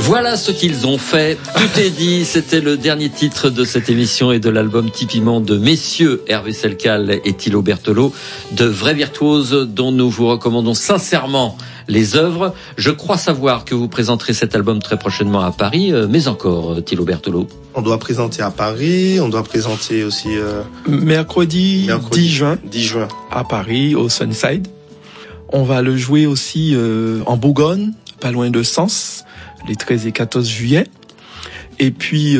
Voilà ce qu'ils ont fait. Tout est dit. C'était le dernier titre de cette émission et de l'album typiquement de messieurs Hervé Selcal et Thilo Berthelot, de vrais virtuoses dont nous vous recommandons sincèrement les œuvres. Je crois savoir que vous présenterez cet album très prochainement à Paris, mais encore, Thilo Berthelot. On doit présenter à Paris, on doit présenter aussi... Mercredi 10 juin à Paris, au Sunnyside. On va le jouer aussi en Bourgogne, pas loin de Sens, les 13 et 14 juillet. Et puis,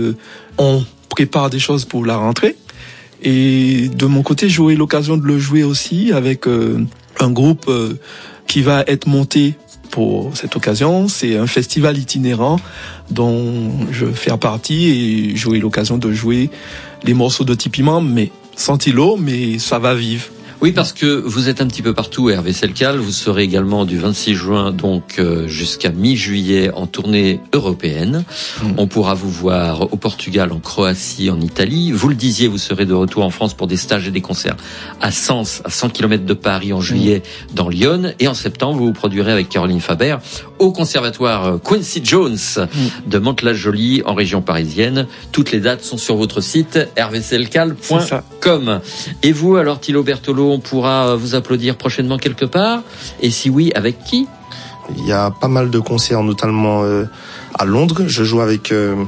on prépare des choses pour la rentrée. Et de mon côté, j'aurai l'occasion de le jouer aussi avec un groupe qui va être monté pour cette occasion. C'est un festival itinérant dont je vais faire partie et j'aurai l'occasion de jouer les morceaux de Tipiment, mais sans Thilo, mais ça va vivre. Oui, parce que vous êtes un petit peu partout, Hervé Selcal. Vous serez également du 26 juin donc jusqu'à mi-juillet en tournée européenne. On pourra vous voir au Portugal, en Croatie, en Italie. Vous le disiez, vous serez de retour en France pour des stages et des concerts à Sens, à 100 km de Paris en juillet, dans Lyon. Et en septembre, vous vous produirez avec Caroline Faber au conservatoire Quincy Jones de Mantes-la-Jolie en région parisienne. Toutes les dates sont sur votre site hervéselcal.com. Et vous, alors Thilo Berthelot, on pourra vous applaudir prochainement quelque part? Et si oui, avec qui? Il y a pas mal de concerts, notamment à Londres. Je joue avec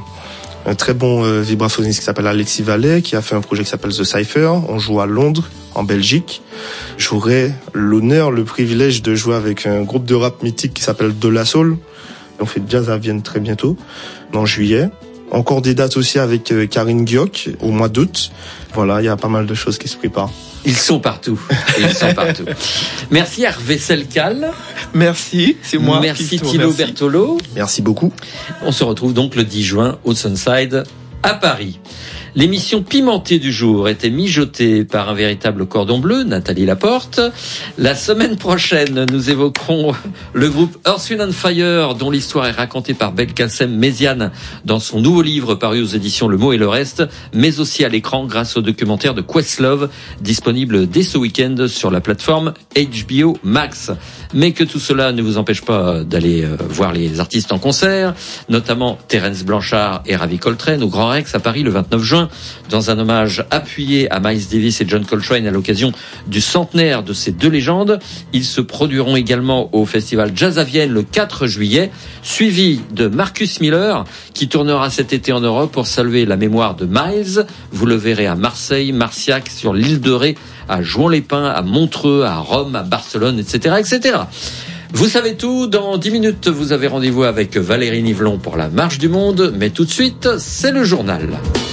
un très bon vibraphoniste qui s'appelle Alexis Vallet, qui a fait un projet qui s'appelle The Cypher. On joue à Londres, en Belgique. J'aurai l'honneur, le privilège de jouer avec un groupe de rap mythique qui s'appelle De La Soul. On fait Jazz à Vienne très bientôt, en juillet. Encore des dates aussi avec Karine Gioc au mois d'août. Voilà, il y a pas mal de choses qui se préparent. Ils sont partout. Ils sont partout. Merci Hervé Selcal. Merci, c'est moi. Merci Thilo Berthelot. Merci beaucoup. On se retrouve donc le 10 juin au Sunside à Paris. L'émission pimentée du jour était mijotée par un véritable cordon bleu, Nathalie Laporte. La semaine prochaine, nous évoquerons le groupe Earth, Wind & Fire, dont l'histoire est racontée par Belkacem Méziane dans son nouveau livre paru aux éditions Le Mot et le Reste, mais aussi à l'écran grâce au documentaire de Questlove, disponible dès ce week-end sur la plateforme HBO Max. Mais que tout cela ne vous empêche pas d'aller voir les artistes en concert, notamment Terence Blanchard et Ravi Coltrane au Grand Rex à Paris le 29 juin, dans un hommage appuyé à Miles Davis et John Coltrane à l'occasion du centenaire de ces deux légendes. Ils se produiront également au festival Jazz à Vienne le 4 juillet, suivi de Marcus Miller, qui tournera cet été en Europe pour saluer la mémoire de Miles. Vous le verrez à Marseille, Marciac, sur l'île de Ré, à Jouan-les-Pins, à Montreux, à Rome, à Barcelone, etc., etc. Vous savez tout, dans 10 minutes, vous avez rendez-vous avec Valérie Nivelon pour la Marche du Monde, mais tout de suite, c'est le journal.